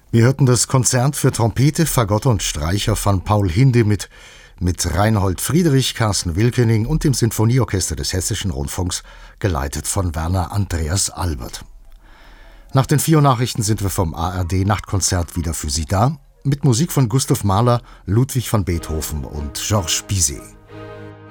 Wir hörten das Konzert für Trompete, Fagott und Streicher von Paul Hinde mit Reinhold Friedrich, Carsten Wilkening und dem Sinfonieorchester des Hessischen Rundfunks, geleitet von Werner Andreas Albert. Nach den 4 Nachrichten sind wir vom ARD-Nachtkonzert wieder für Sie da, mit Musik von Gustav Mahler, Ludwig van Beethoven und Georges Bizet.